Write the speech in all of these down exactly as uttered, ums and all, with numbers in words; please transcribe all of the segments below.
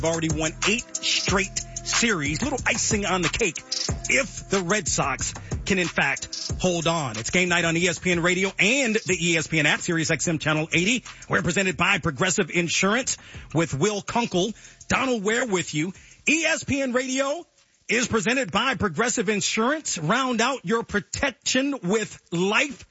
already won eight straight series. Little icing on the cake if the Red Sox can, in fact, hold on. It's game night on E S P N Radio and the E S P N app, Sirius X M Channel eighty. We're presented by Progressive Insurance with Will Kunkel. Donald Ware with you. E S P N Radio is presented by Progressive Insurance. Round out your protection with life,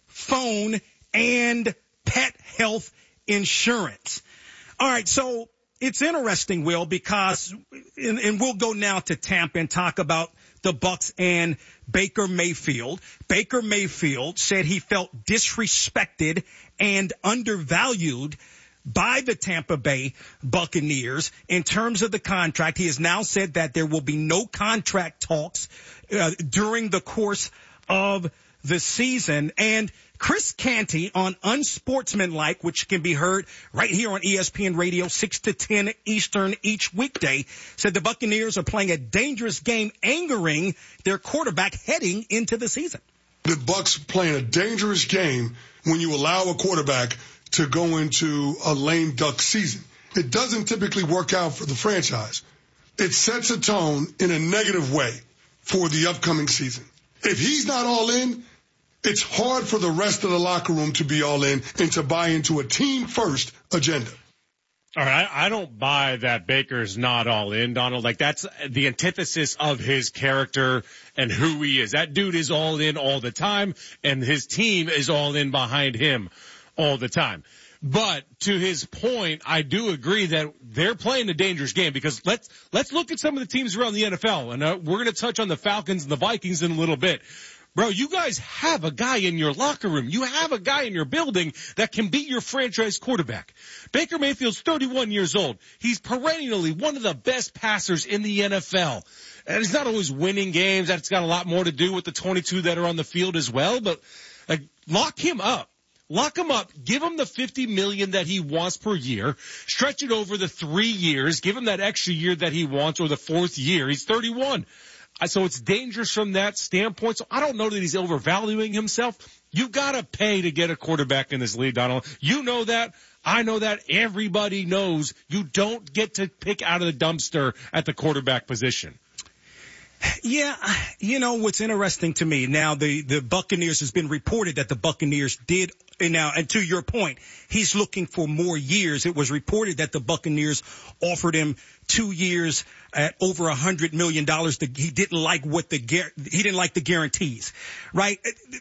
phone, and pet health insurance. All right, so it's interesting, Will, because, and, and we'll go now to Tampa and talk about the Bucs and Baker Mayfield. Baker Mayfield said he felt disrespected and undervalued by the Tampa Bay Buccaneers in terms of the contract. He has now said that there will be no contract talks uh, during the course of the season. And Chris Canty on Unsportsmanlike, which can be heard right here on E S P N Radio, six to ten Eastern each weekday, said the Buccaneers are playing a dangerous game, angering their quarterback heading into the season. The Bucs playing a dangerous game when you allow a quarterback to go into a lame duck season. It doesn't typically work out for the franchise. It sets a tone in a negative way for the upcoming season. If he's not all in, it's hard for the rest of the locker room to be all in and to buy into a team-first agenda. All right, I don't buy that Baker's not all in, Donald. Like, that's the antithesis of his character and who he is. That dude is all in all the time, and his team is all in behind him all the time. But to his point, I do agree that they're playing a dangerous game, because let's let's look at some of the teams around the N F L, and uh, we're going to touch on the Falcons and the Vikings in a little bit. Bro, you guys have a guy in your locker room. You have a guy in your building that can be your franchise quarterback. Baker Mayfield's thirty-one years old. He's perennially one of the best passers in the N F L. And he's not always winning games. That's got a lot more to do with the twenty-two that are on the field as well. But, like, lock him up. Lock him up. Give him the fifty million dollars that he wants per year. Stretch it over the three years. Give him that extra year that he wants, or the fourth year. He's thirty-one. So it's dangerous from that standpoint. So I don't know that he's overvaluing himself. You got to pay to get a quarterback in this league, Donald. You know that. I know that. Everybody knows you don't get to pick out of the dumpster at the quarterback position. Yeah, you know, what's interesting to me, now the, the Buccaneers, has been reported that the Buccaneers did, and now, and to your point, he's looking for more years. It was reported that the Buccaneers offered him two years at over a hundred million dollars. He didn't like what the, he didn't like the guarantees, right?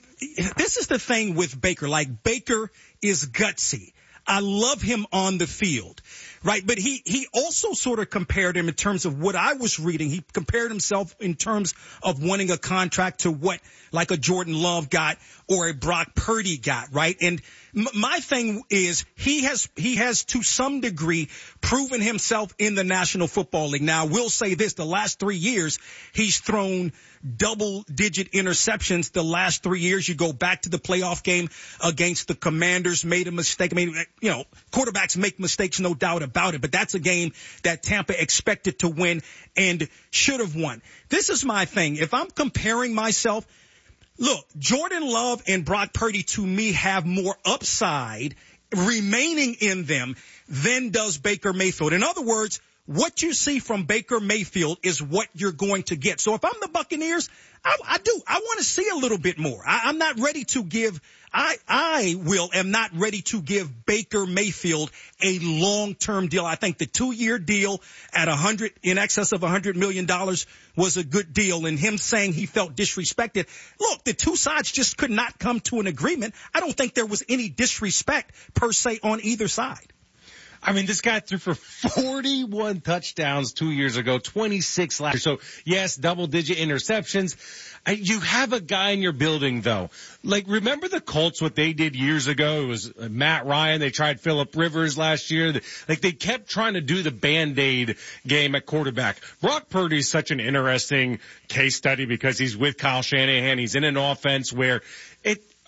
This is the thing with Baker. Like, Baker is gutsy. I love him on the field, right? But he, he also sort of compared him in terms of what I was reading. He compared himself in terms of wanting a contract to what, like, a Jordan Love got or a Brock Purdy got, right? And m- my thing is he has, he has to some degree proven himself in the National Football League. Now, I will say this, the last three years, he's thrown double-digit interceptions the last three years. You go back to the playoff game against the Commanders, made a mistake. I mean, you know, quarterbacks make mistakes, no doubt about it, but that's a game that Tampa expected to win and should have won. This is my thing. If I'm comparing myself, look, Jordan Love and Brock Purdy, to me, have more upside remaining in them than does Baker Mayfield. In other words, what you see from Baker Mayfield is what you're going to get. So if I'm the Buccaneers, I, I do. I want to see a little bit more. I, I'm not ready to give, I, I will, am not ready to give Baker Mayfield a long-term deal. I think the two-year deal at a hundred, in excess of a hundred million dollars was a good deal. And him saying he felt disrespected. Look, the two sides just could not come to an agreement. I don't think there was any disrespect per se on either side. I mean, this guy threw for forty-one touchdowns two years ago, twenty-six last year. So, yes, double-digit interceptions. You have a guy in your building, though. Like, remember the Colts, what they did years ago? It was Matt Ryan. They tried Phillip Rivers last year. Like, they kept trying to do the Band-Aid game at quarterback. Brock Purdy is such an interesting case study because he's with Kyle Shanahan. He's in an offense where it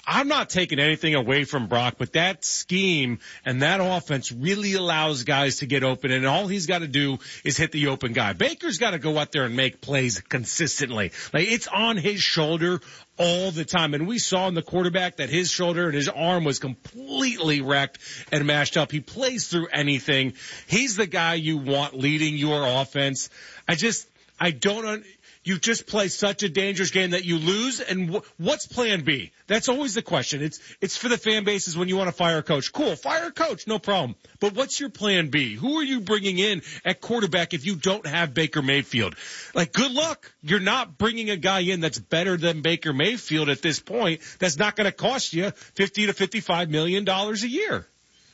I'm not taking anything away from Brock, but that scheme and that offense really allows guys to get open, and all he's got to do is hit the open guy. Baker's got to go out there and make plays consistently. Like, it's on his shoulder all the time. And we saw in the quarterback that his shoulder and his arm was completely wrecked and mashed up. He plays through anything. He's the guy you want leading your offense. I just, I don't un- You just play such a dangerous game that you lose, and w- what's plan B? That's always the question. It's it's for the fan bases when you want to fire a coach. Cool, fire a coach, no problem. But what's your plan B? Who are you bringing in at quarterback if you don't have Baker Mayfield? Like, good luck. You're not bringing a guy in that's better than Baker Mayfield at this point. That's not going to cost you fifty to fifty-five million dollars a year.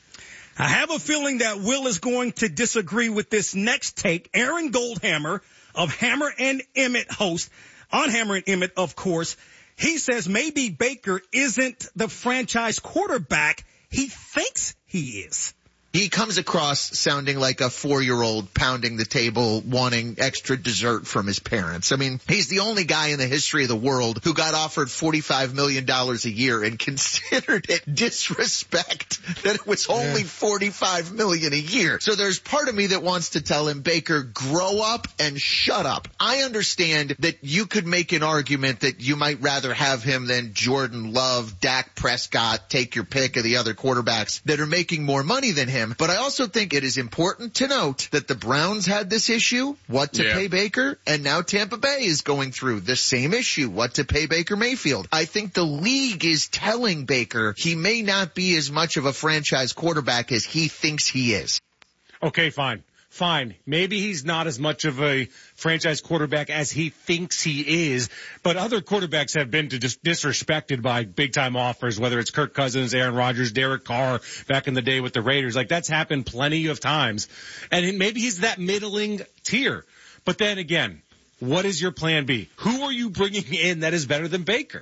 I have a feeling that Will is going to disagree with this next take. Aaron Goldhammer of Hammer and Emmett host on Hammer and Emmett, of course. He says maybe Baker isn't the franchise quarterback he thinks he is. He comes across sounding like a four-year-old pounding the table, wanting extra dessert from his parents. I mean, he's the only guy in the history of the world who got offered forty-five million dollars a year and considered it disrespect that it was only forty-five million dollars a year. So there's part of me that wants to tell him, Baker, grow up and shut up. I understand that you could make an argument that you might rather have him than Jordan Love, Dak Prescott, take your pick of the other quarterbacks that are making more money than him. But I also think it is important to note that the Browns had this issue, what to yeah. pay Baker, and now Tampa Bay is going through the same issue, what to pay Baker Mayfield. I think the league is telling Baker he may not be as much of a franchise quarterback as he thinks he is. Okay, fine. Fine. Maybe he's not as much of a franchise quarterback as he thinks he is, but other quarterbacks have been dis- disrespected by big-time offers, whether it's Kirk Cousins, Aaron Rodgers, Derek Carr back in the day with the Raiders. Like, that's happened plenty of times. And maybe he's that middling tier. But then again, what is your plan B? Who are you bringing in that is better than Baker?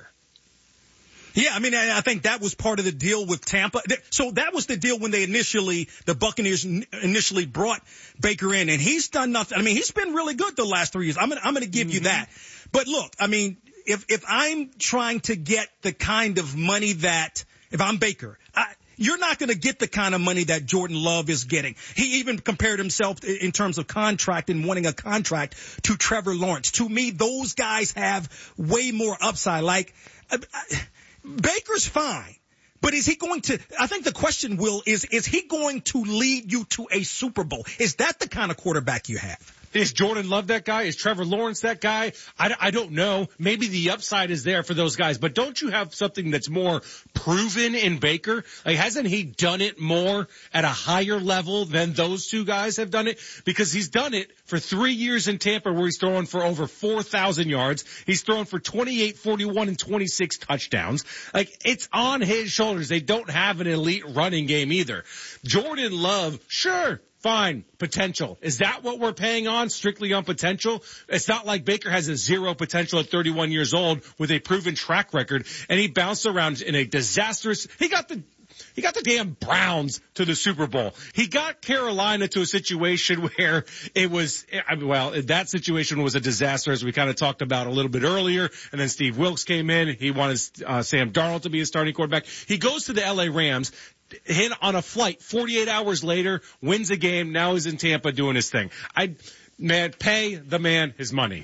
Yeah, I mean, I think that was part of the deal with Tampa. So that was the deal when they initially, the Buccaneers initially brought Baker in, and he's done nothing. I mean, he's been really good the last three years. I'm gonna, I'm gonna give mm-hmm. you that. But look, I mean, if, if I'm trying to get the kind of money that, if I'm Baker, I, you're not going to get the kind of money that Jordan Love is getting. He even compared himself in terms of contract and wanting a contract to Trevor Lawrence. To me, those guys have way more upside. Like, I, I, Baker's fine, but is he going to, I think the question, Will, is, is he going to lead you to a Super Bowl? Is that the kind of quarterback you have? Is Jordan Love that guy? Is Trevor Lawrence that guy? I, I don't know. Maybe the upside is there for those guys, but don't you have something that's more proven in Baker? Like, hasn't he done it more at a higher level than those two guys have done it? Because he's done it for three years in Tampa where he's thrown for over four thousand yards. He's thrown for twenty-eight, forty-one, and twenty-six touchdowns. Like, it's on his shoulders. They don't have an elite running game either. Jordan Love, sure. Fine. Potential. Is that what we're paying on? Strictly on potential? It's not like Baker has a zero potential at thirty-one years old with a proven track record, and he bounced around in a disastrous, he got the, he got the damn Browns to the Super Bowl. He got Carolina to a situation where it was, well, that situation was a disaster, as we kind of talked about a little bit earlier, and then Steve Wilkes came in. He wanted uh, Sam Darnold to be his starting quarterback. He goes to the L A Rams, hit on a flight forty-eight hours later, wins a game. Now he's in Tampa doing his thing. I, man, pay the man his money.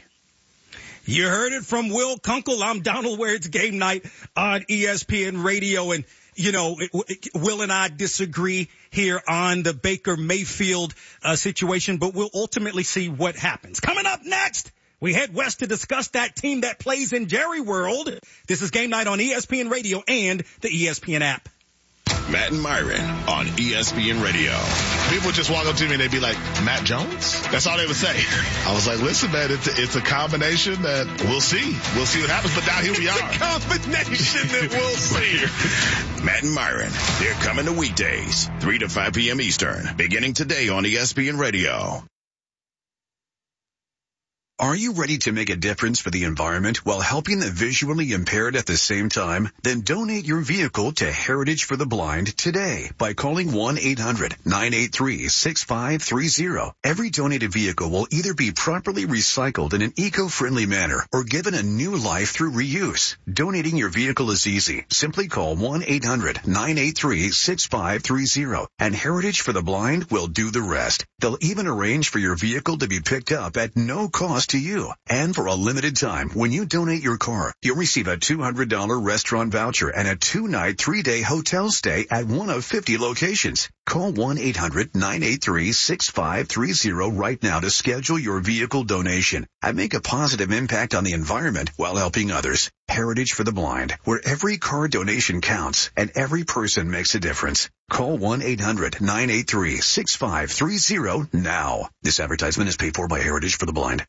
You heard it from Will Kunkel. I'm Donald Ware. It's game night on E S P N Radio. And, you know, Will and I disagree here on the Baker Mayfield uh, situation, but we'll ultimately see what happens. Coming up next, we head west to discuss that team that plays in Jerry World. This is game night on E S P N Radio and the E S P N app. Matt and Myron on E S P N Radio. People would just walk up to me and they'd be like, Matt Jones? That's all they would say. I was like, listen, man, it's a, it's a combination that we'll see. We'll see what happens, but now here we are. It's a combination that we'll see. Matt and Myron, they're coming to weekdays, three to five p.m. Eastern, beginning today on E S P N Radio. Are you ready to make a difference for the environment while helping the visually impaired at the same time? Then donate your vehicle to Heritage for the Blind today by calling one eight hundred nine eight three six five three zero. Every donated vehicle will either be properly recycled in an eco-friendly manner or given a new life through reuse. Donating your vehicle is easy. Simply call one eight hundred nine eight three six five three zero and Heritage for the Blind will do the rest. They'll even arrange for your vehicle to be picked up at no cost to you. And for a limited time, when you donate your car, you'll receive a two hundred dollars restaurant voucher and a two-night, three-day hotel stay at one of fifty locations. Call one eight hundred nine eight three six five three zero right now to schedule your vehicle donation and make a positive impact on the environment while helping others. Heritage for the Blind, where every car donation counts and every person makes a difference. Call one eight hundred nine eight three six five three zero now. This advertisement is paid for by Heritage for the Blind.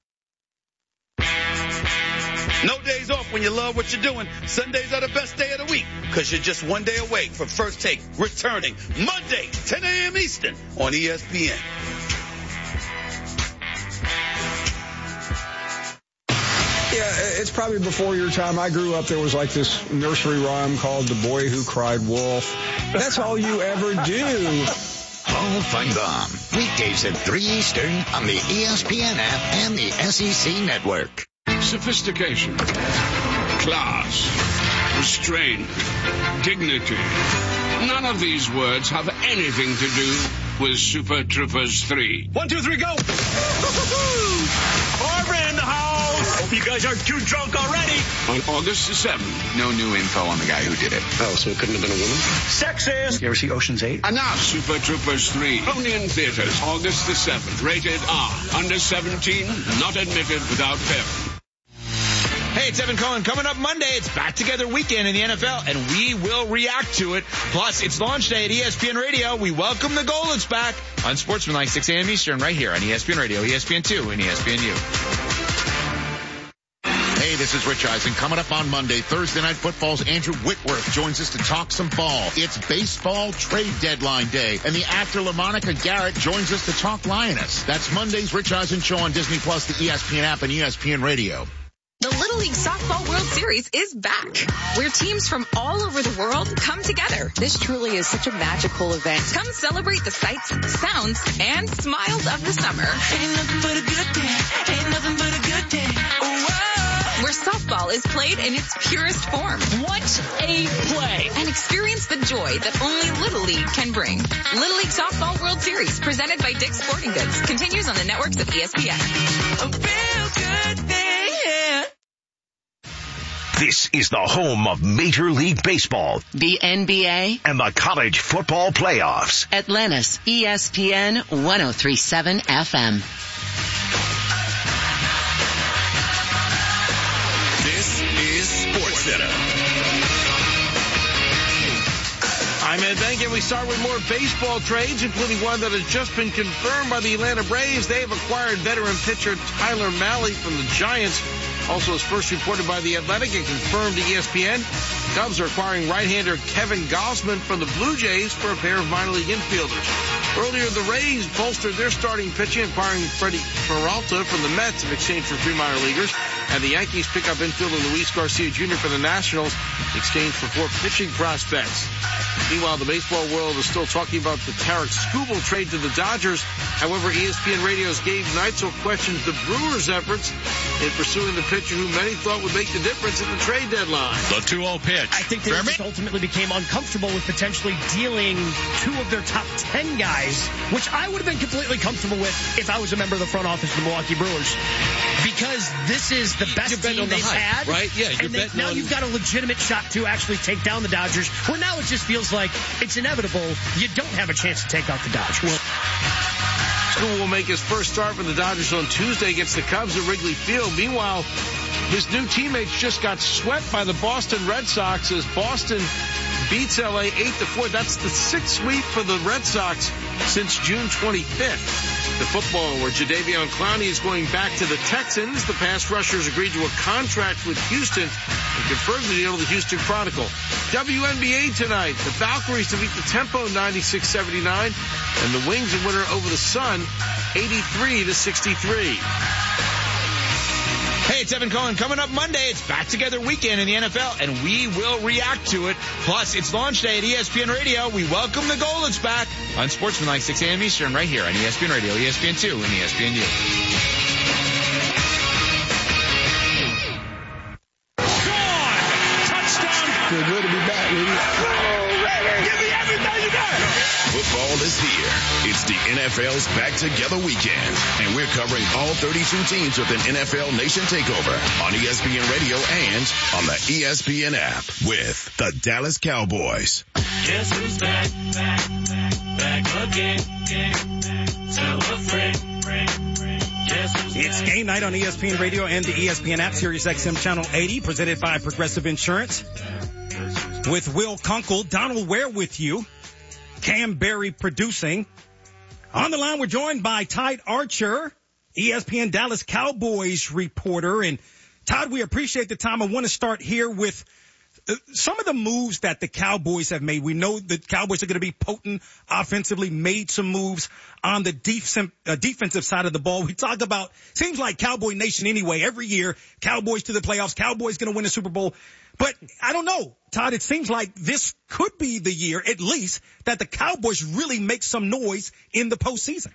No days off when you love what you're doing. Sundays are the best day of the week because you're just one day away from First Take returning Monday, ten a.m. Eastern on E S P N. Yeah, it's probably before your time. I grew up, there was like this nursery rhyme called The Boy Who Cried Wolf. That's all you ever do. Paul Feinbaum, weekdays at three Eastern on the E S P N app and the S E C network. Sophistication, class, restraint, dignity. None of these words have anything to do with Super Troopers three. One, two, three, go! Barbara in the house! Hope you guys aren't too drunk already. On August the seventh. No new info on the guy who did it. Oh, so it couldn't have been a woman? Sexist! You ever see Ocean's eight? And now Super Troopers three. Only in theaters. August the seventh. Rated R. Under seventeen. Not admitted without parent. Hey, it's Evan Cohen. Coming up Monday, it's Back Together Weekend in the N F L, and we will react to it. Plus, it's launch day at E S P N Radio. We welcome the Goldens back on Sportsmanlike, six a.m. Eastern, right here on E S P N Radio, E S P N two, and E S P N U. Hey, this is Rich Eisen. Coming up on Monday, Thursday Night Football's Andrew Whitworth joins us to talk some ball. It's baseball trade deadline day, and the actor LaMonica Garrett joins us to talk Lioness. That's Monday's Rich Eisen Show on Disney Plus, the E S P N app, and E S P N Radio. The Little League Softball World Series is back, where teams from all over the world come together. This truly is such a magical event. Come celebrate the sights, sounds, and smiles of the summer. Ain't nothing but a good day. Ain't nothing but a good day. Whoa. Where softball is played in its purest form. What a play! And experience the joy that only Little League can bring. Little League Softball World Series, presented by Dick's Sporting Goods, continues on the networks of E S P N. A real good day. This is the home of Major League Baseball, the N B A, and the college football playoffs. Atlanta's E S P N one oh three point seven F M. This is SportsCenter. I'm Ed Bank, and we start with more baseball trades, including one that has just been confirmed by the Atlanta Braves. They have acquired veteran pitcher Tyler Mahle from the Giants. Also, as first reported by The Athletic and confirmed to E S P N, Cubs are acquiring right-hander Kevin Gausman from the Blue Jays for a pair of minor league infielders. Earlier, the Rays bolstered their starting pitching, acquiring Freddie Peralta from the Mets in exchange for three minor leaguers. And the Yankees pick up infielder Luis Garcia Junior for the Nationals in exchange for four pitching prospects. Meanwhile, the baseball world is still talking about the Tarek Skubal trade to the Dodgers. However, E S P N Radio's Gabe Neitzel questions the Brewers' efforts in pursuing the pitcher who many thought would make the difference at the trade deadline. The two oh pitch. I think they just ultimately became uncomfortable with potentially dealing two of their top ten guys, which I would have been completely comfortable with if I was a member of the front office of the Milwaukee Brewers. Because this is the best team the they've hype, had. Right? Yeah, you're and they, now on... you've got a legitimate shot to actually take down the Dodgers, where now it just feels like it's inevitable. You don't have a chance to take out the Dodgers. Well, Skubal will make his first start for the Dodgers on Tuesday against the Cubs at Wrigley Field. Meanwhile, his new teammates just got swept by the Boston Red Sox as Boston beats L A eight to four. That's the sixth sweep for the Red Sox since June twenty-fifth. The football, where Jadeveon Clowney is going back to the Texans. The pass rushers agreed to a contract with Houston and confirmed the deal to the Houston Chronicle. W N B A tonight. The Valkyries to beat the Tempo ninety-six seventy-nine, and the Wings a winner over the Sun eighty-three to sixty-three. Hey, it's Evan Cohen. Coming up Monday, it's Back Together Weekend in the N F L, and we will react to it. Plus, it's launch day at E S P N Radio. We welcome the Goldens back on Sportsmanlike, six a.m. Eastern, right here on E S P N Radio, E S P N two, and E S P N U. Feel good to be back, baby. Give me everything you got. Football is here. It's the N F L's Back Together Weekend, and we're covering all thirty-two teams with an N F L Nation Takeover on E S P N Radio and on the E S P N app with the Dallas Cowboys. Guess who's back, back, back, back again. Tell a friend, friend, friend. It's game night on E S P N Radio and the E S P N app, Sirius X M Channel eighty, presented by Progressive Insurance. With Will Kunkel, Donald Ware with you, Cam Berry producing. On the line, we're joined by Todd Archer, E S P N Dallas Cowboys reporter. And Todd, we appreciate the time. I want to start here with uh, some of the moves that the Cowboys have made. We know the Cowboys are going to be potent offensively, made some moves on the defensive, uh, defensive side of the ball. We talk about, seems like Cowboy Nation anyway, every year, Cowboys to the playoffs, Cowboys going to win the Super Bowl. But I don't know, Todd, it seems like this could be the year, at least, that the Cowboys really make some noise in the postseason.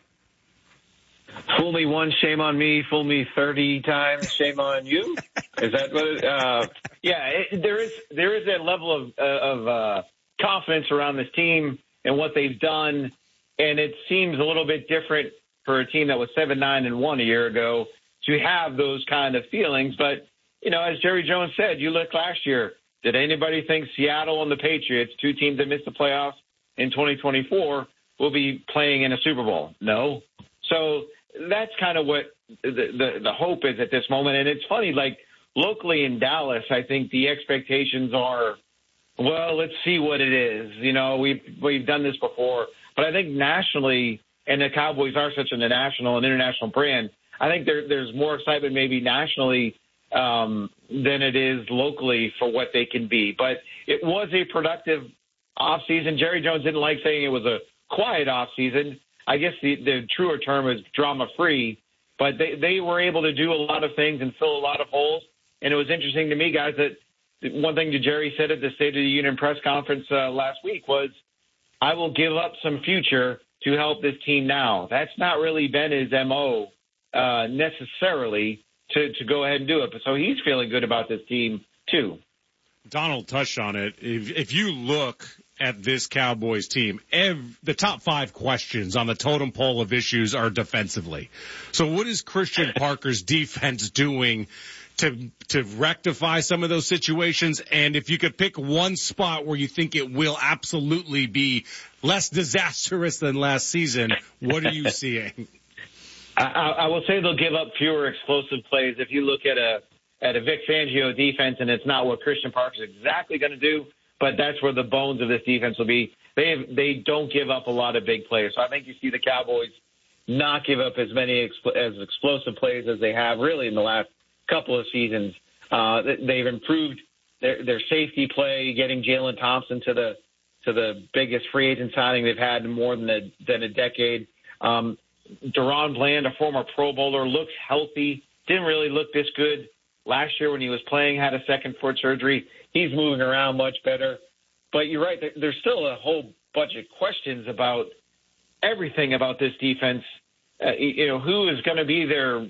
Fool me once, shame on me. Fool me thirty times, shame on you. Is that what it, uh, yeah, it, there is, there is a level of, uh, of, uh, confidence around this team and what they've done. And it seems a little bit different for a team that was seven, nine and one a year ago to have those kind of feelings. But, you know, as Jerry Jones said, you look last year, did anybody think Seattle and the Patriots, two teams that missed the playoffs in twenty twenty-four, will be playing in a Super Bowl? No. So that's kind of what the, the, the hope is at this moment. And it's funny, like locally in Dallas, I think the expectations are, well, let's see what it is. You know, we've, we've done this before. But I think nationally, and the Cowboys are such a national and international brand, I think there, there's more excitement maybe nationally um, than it is locally for what they can be. But it was a productive offseason. Jerry Jones didn't like saying it was a quiet offseason. I guess the, the truer term is drama-free. But they, they were able to do a lot of things and fill a lot of holes. And it was interesting to me, guys, that one thing that Jerry said at the State of the Union press conference uh, last week was, I will give up some future to help this team now. That's not really been his M O uh, necessarily to, to go ahead and do it. But so he's feeling good about this team, too. Donald touched on it. If, if you look at this Cowboys team, every, the top five questions on the totem pole of issues are defensively. So what is Christian Parker's defense doing to to rectify some of those situations? And if you could pick one spot where you think it will absolutely be less disastrous than last season, what are you seeing? I, I will say they'll give up fewer explosive plays. If you look at a at a Vic Fangio defense, and it's not what Christian Parker's exactly going to do, but that's where the bones of this defense will be. They have, they don't give up a lot of big plays. So I think you see the Cowboys not give up as many expl- as explosive plays as they have really in the last couple of seasons. Uh, they've improved their, their safety play, getting Jalen Thompson to the to the biggest free agent signing they've had in more than a, than a decade. Um, Deron Bland, a former Pro Bowler, looks healthy. Didn't really look this good last year when he was playing, had a second foot surgery. He's moving around much better. But you're right, there's still a whole bunch of questions about everything about this defense. Uh, you know, who is going to be their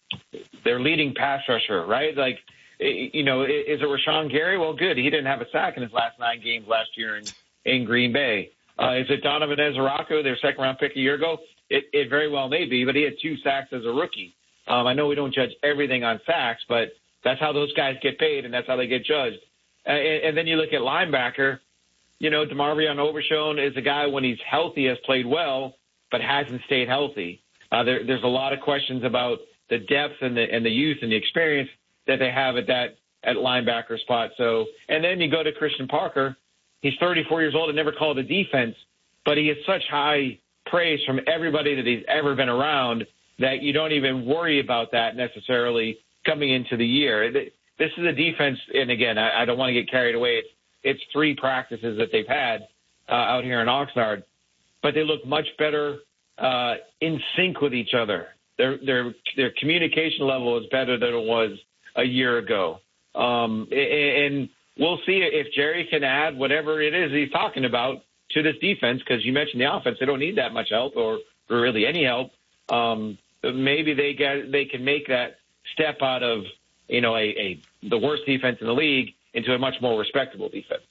their leading pass rusher, right? Like, you know, is it Rashawn Gary? Well, good. He didn't have a sack in his last nine games last year in, in Green Bay. Uh, is it Donovan Ezeraku, their second-round pick a year ago? It, it very well may be, but he had two sacks as a rookie. Um, I know we don't judge everything on sacks, but that's how those guys get paid, and that's how they get judged. Uh, and, and then you look at linebacker. You know, DeMarvion Overshown is a guy when he's healthy has played well, but hasn't stayed healthy. Uh, there, there's a lot of questions about the depth and the and the youth and the experience that they have at that at linebacker spot. So, and then you go to Christian Parker. He's thirty-four years old and never called a defense, but he has such high praise from everybody that he's ever been around that you don't even worry about that necessarily coming into the year. This is a defense, and again, I, I don't want to get carried away. It's, it's three practices that they've had uh, out here in Oxnard, but they look much better uh, in sync with each other. Their their their communication level is better than it was a year ago. Um, and we'll see if Jerry can add whatever it is he's talking about to this defense, because you mentioned the offense. They don't need that much help or, or really any help. Um, maybe they get they can make that step out of, you know, a, a the worst defense in the league into a much more respectable defense.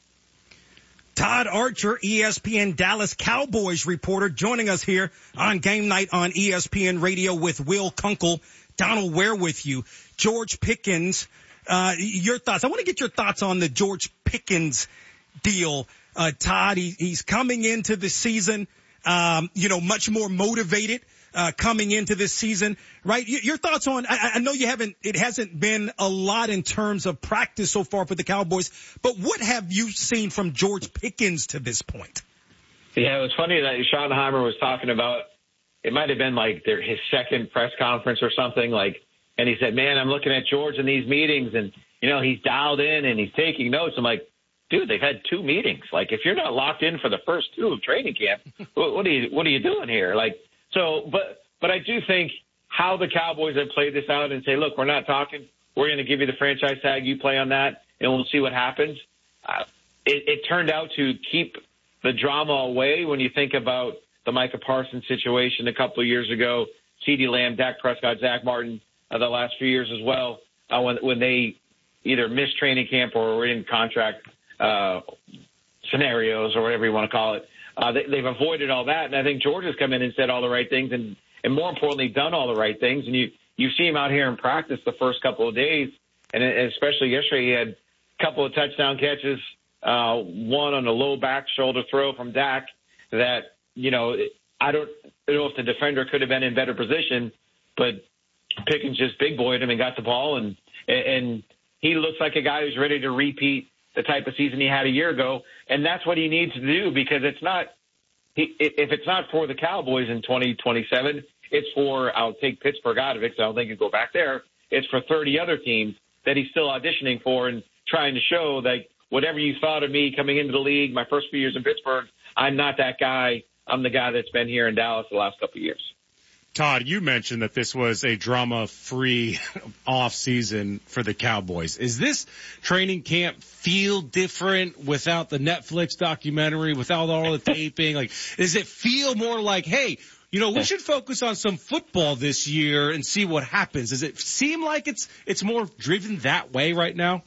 Todd Archer, E S P N Dallas Cowboys reporter, joining us here on Game Night on E S P N Radio with Will Kunkel. Donald Ware with you. George Pickens, uh, your thoughts. I want to get your thoughts on the George Pickens deal. Uh, Todd, he, he's coming into the season, um, you know, much more motivated. Uh, coming into this season, right? Your thoughts on, I, I know you haven't, it hasn't been a lot in terms of practice so far for the Cowboys, but what have you seen from George Pickens to this point? Yeah, it was funny that Schottenheimer was talking about, it might have been like their, his second press conference or something, like, and he said, man, I'm looking at George in these meetings and, you know, he's dialed in and he's taking notes. I'm like, dude, they've had two meetings. Like, if you're not locked in for the first two of training camp, what, what are you, what are you doing here? Like, So, but but I do think how the Cowboys have played this out and say, look, we're not talking. We're going to give you the franchise tag. You play on that, and we'll see what happens. Uh, it, it turned out to keep the drama away when you think about the Micah Parsons situation a couple of years ago, CeeDee Lamb, Dak Prescott, Zach Martin, uh, the last few years as well, uh, when, when they either missed training camp or were in contract uh, scenarios or whatever you want to call it. Uh, they, they've avoided all that, and I think George has come in and said all the right things, and, and more importantly, done all the right things. And you you see him out here in practice the first couple of days, and especially yesterday, he had a couple of touchdown catches, uh, one on a low back shoulder throw from Dak that, you know, I don't, I don't know if the defender could have been in better position, but Pickens just big boyed him and got the ball, and and he looks like a guy who's ready to repeat the type of season he had a year ago. And that's what he needs to do, because it's not, he, if it's not for the Cowboys in twenty twenty-seven, it's for, I'll take Pittsburgh out of it because I don't think he'll go back there. It's for thirty other teams that he's still auditioning for and trying to show that whatever you thought of me coming into the league, my first few years in Pittsburgh, I'm not that guy. I'm the guy that's been here in Dallas the last couple of years. Todd, you mentioned that this was a drama-free off season for the Cowboys. Is this training camp feel different without the Netflix documentary, without all the taping? Like, does it feel more like, hey, you know, we should focus on some football this year and see what happens? Does it seem like it's it's more driven that way right now?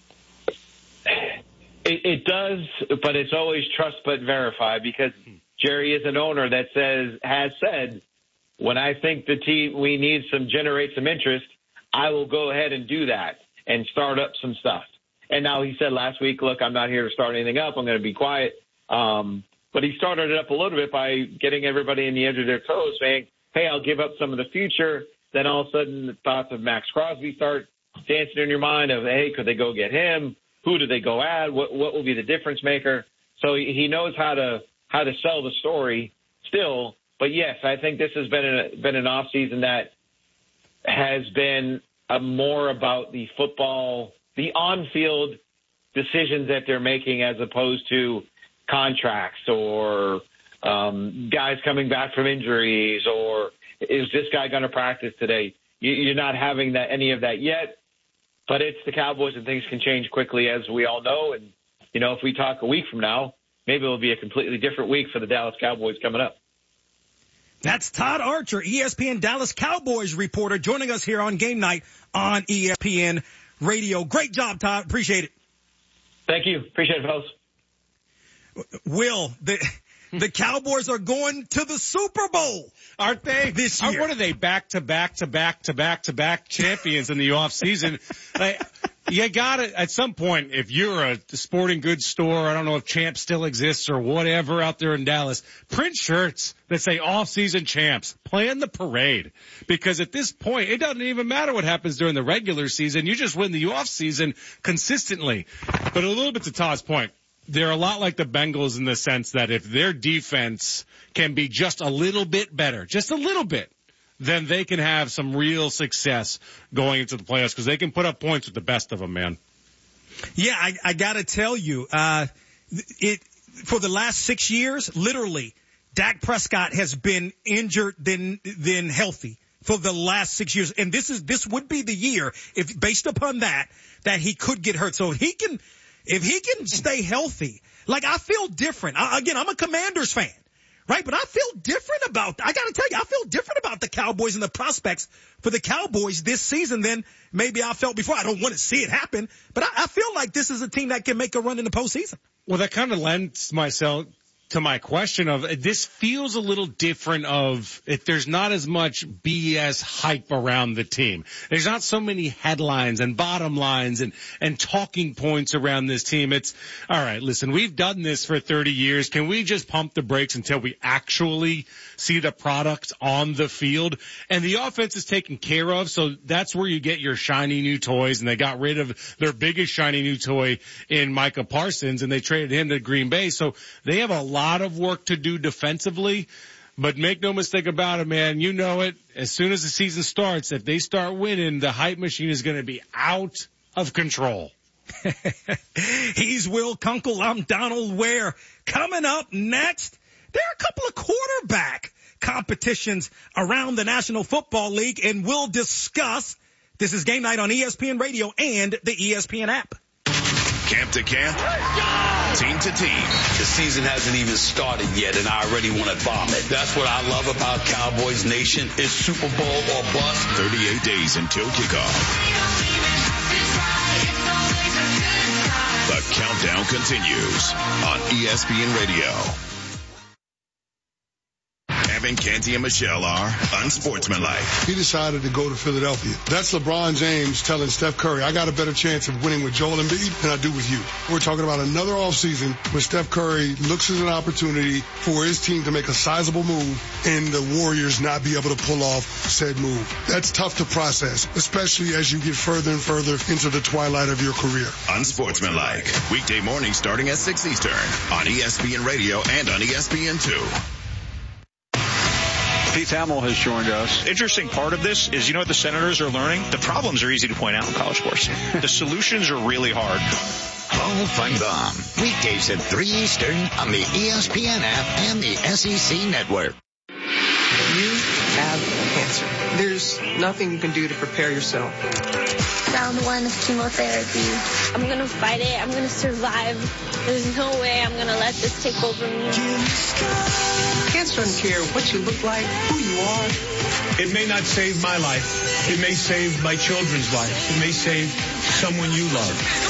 It, it does, but it's always trust but verify, because Jerry is an owner that says has said, when I think the team, we need some, generate some interest, I will go ahead and do that and start up some stuff. And now he said last week, look, I'm not here to start anything up. I'm going to be quiet. Um, but he started it up a little bit by getting everybody in the edge of their toes, saying, hey, I'll give up some of the future. Then all of a sudden the thoughts of Max Crosby start dancing in your mind of, hey, could they go get him? Who do they go at? What, what will be the difference maker? So he knows how to, how to sell the story still. But yes, I think this has been a, been an off season that has been a more about the football, the on-field decisions that they're making, as opposed to contracts or um, guys coming back from injuries, or is this guy going to practice today? You, you're not having that any of that yet. But it's the Cowboys, and things can change quickly, as we all know. And you know, if we talk a week from now, maybe it'll be a completely different week for the Dallas Cowboys coming up. That's Todd Archer, E S P N Dallas Cowboys reporter, joining us here on Game Night on E S P N Radio. Great job, Todd. Appreciate it. Thank you. Appreciate it, fellas. Will, the the Cowboys are going to the Super Bowl, aren't they? This year. What are they, back to back to back to back to back champions in the off season? Like, you got to, at some point, if you're a sporting goods store, I don't know if Champ still exists or whatever out there in Dallas, print shirts that say off-season champs. Plan the parade. Because at this point, it doesn't even matter what happens during the regular season. You just win the off-season consistently. But a little bit to Todd's point, they're a lot like the Bengals in the sense that if their defense can be just a little bit better, just a little bit, then they can have some real success going into the playoffs, because they can put up points with the best of them, man. Yeah, I, I got to tell you, uh, it for the last six years, literally, Dak Prescott has been injured than than healthy for the last six years. And this is, this would be the year, if based upon that, that he could get hurt. So if he can, if he can stay healthy, like I feel different. I, again, I'm a Commanders fan, right? But I feel different about, I gotta tell you, I feel different about the Cowboys and the prospects for the Cowboys this season than maybe I felt before. I don't want to see it happen, but I, I feel like this is a team that can make a run in the postseason. Well, that kind of lends myself to my question of, this feels a little different of, if there's not as much B S hype around the team. There's not so many headlines and bottom lines and, and talking points around this team. It's, all right, listen, we've done this for thirty years. Can we just pump the brakes until we actually see the product on the field? And the offense is taken care of, so that's where you get your shiny new toys. And they got rid of their biggest shiny new toy in Micah Parsons, and they traded him to Green Bay. So they have a lot of work to do defensively, but make no mistake about it, man. You know it. As soon as the season starts, if they start winning, the hype machine is going to be out of control. He's Will Kunkel. I'm Donald Ware. Coming up next, there are a couple of quarterback competitions around the National Football League, and we'll discuss. This is Game Night on E S P N Radio and the E S P N app. Camp to camp, team to team. The season hasn't even started yet, and I already want to bomb it. That's what I love about Cowboys Nation. It's Super Bowl or bust. thirty-eight days until kickoff. The countdown continues on E S P N Radio. Evan Canty and Michelle are unsportsmanlike. He decided to go to Philadelphia. That's LeBron James telling Steph Curry, I got a better chance of winning with Joel Embiid than I do with you. We're talking about another offseason where Steph Curry looks at an opportunity for his team to make a sizable move and the Warriors not be able to pull off said move. That's tough to process, especially as you get further and further into the twilight of your career. Unsportsmanlike. Weekday mornings starting at six Eastern on E S P N Radio and on E S P N two. Keith Hamill has joined us. Interesting part of this is, you know what the Senators are learning? The problems are easy to point out in college sports. The solutions are really hard. Paul Feinbaum, weekdays at three Eastern on the E S P N app and the S E C network. You have cancer. There's nothing you can do to prepare yourself. Round one of chemotherapy. I'm going to fight it. I'm going to survive. There's no way I'm going to let this take over me. Cancer doesn't care what you look like, who you are. It may not save my life. It may save my children's life. It may save someone you love.